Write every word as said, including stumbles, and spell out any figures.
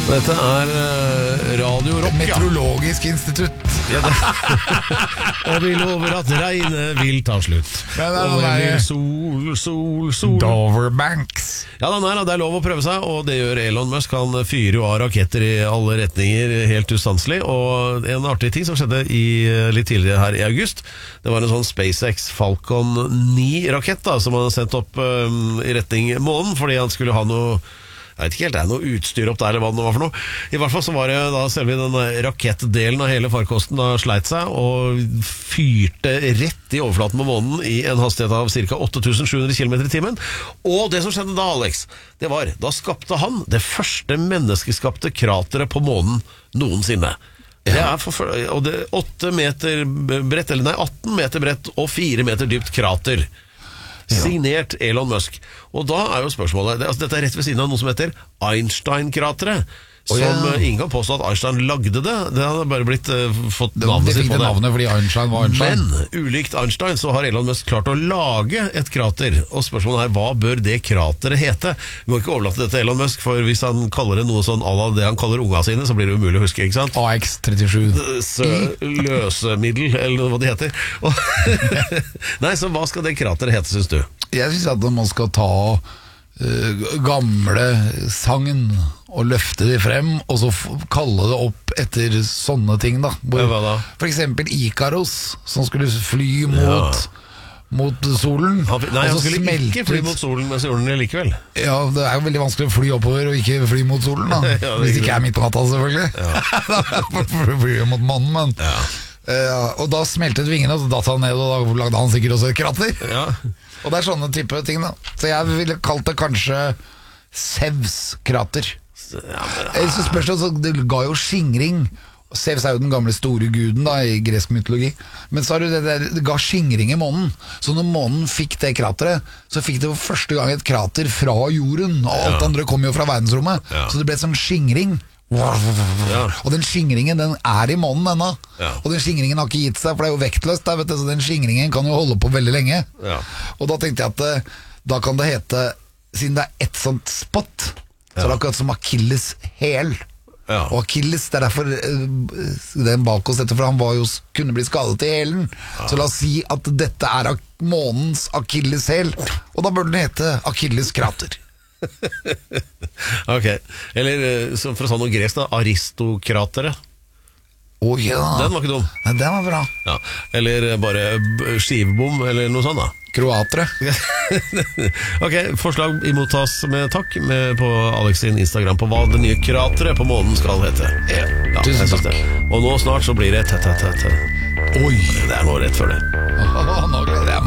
Dette er uh, Radio Rock. Meteorologisk institutt. Ja, og vi lover at regnet vil ta slutt. Men det er og det bare- blir sol, sol, sol. Doverbanks. Ja, den er, det er lov å prøve seg, og det gjør Elon Musk. Han fyrer jo av raketter i alle retninger helt ustanselig. Og en artig ting som skjedde i, litt tidligere her i august, det var en sånn SpaceX Falcon ni-rakett da, som han sendte opp um, i retning månen, fordi han skulle ha noe, jeg vet ikke helt, det er noe utstyr opp der, eller hva det var for noe. I hvert fall så var det da selve den rakettdelen av hele farkosten da sleit seg, og fyrte rett i overflaten på månen i en hastighet av ca. åtte tusen sju hundre kilometer i timen. Og det som skjedde da, Alex, det var, da skapte han det første menneskeskapte krateret på månen noensinne. Det er for, og det er åtte meter bredt, eller nei, atten meter bredt og fire meter dypt krater. Signert Elon Musk. Og da er jo spørsmålet, altså dette er rett ved siden av noe som heter Einstein-krateret, som oh, ja. uh, ingen kan påstå at Einstein lagde det. Det hadde bare blitt uh, fått Det, navnet det sitt fikk på det det. navnet fordi Einstein var Einstein. Men ulikt Einstein så har Elon Musk klart å lage et krater. Og spørsmålet er, hva bør det krateret hete? Vi må ikke overlate det til Elon Musk, for hvis han kaller det noe sånn à la det han kaller unga sine, så blir det umulig å huske, ikke sant? A X trettisju. Sø, løsemiddel, eller hva de heter. Nei, så hva skal det krateret hete, synes du? Jeg synes at man skal ta uh, gamle sagn og løfte de frem, og så f kalle det opp etter sånne ting da. Hvor, Ja, hva da? for eksempel Ikaros, som skulle fly mot, Ja. mot solen. Han, nei, og han så skulle ikke smeltet- fly mot solen, men solen likevel. Ja, det er jo veldig vanskelig å fly oppover og ikke fly mot solen da. Ja, det er Hvis det ikke ikke er midt på natta, selvfølgelig. Da flyr jeg mot mannen, men Ja. uh, og da smeltet vingene, og så datt han ned, og da lagde han sikkert også et krater. Ja. Og det er sånne type ting da. Så jeg ville kalt det kanskje Sevs-krater. Ja, men, Ellers så spørs det, så det ga jo skingring. Sevs er jo den gamle store guden da i gresk mytologi. Men så har du det der, det ga skingring i månen. Så når månen fikk det krateret, så fikk det for første gang et krater fra jorden. Og alt Ja. andre kom jo fra verdensrommet. Ja. Så det ble sånn skingring. Ja. Og den skingringen, den er i månen ennå. Ja. Og den skingringen har ikke gitt seg, for det er jo vektløst der, vet du, så den skingringen kan jo holde på veldig lenge. Ja. Og da tenkte jeg at eh, da kan det hete, siden det er ett sånt spot, så er det akkurat som Achilles hæl. Ja. Og Achilles, det er derfor eh, den bak oss dette, for han var jo, kunne bli skadet i hælen. Så la oss si at dette er ak månens Achilles hæl, og da bør den hete Achilles krater. Ok, eller eh, som for å ta noe gresk da, aristokrateret. Å ja, Den var ikke dum. Nei, den var bra. Ja. Eller eh, bare b- skivebom, eller noe sånt da. Kroatere. Ok, forslag imottas med takk med på Alex sin Instagram på hva det nye krateret på månen skal hete. Ja, Ja, tusen jeg synes takk. det. Og nå snart så blir det tett, tett, tett. Oi, Det er nå rett før det. nå gleder jeg meg.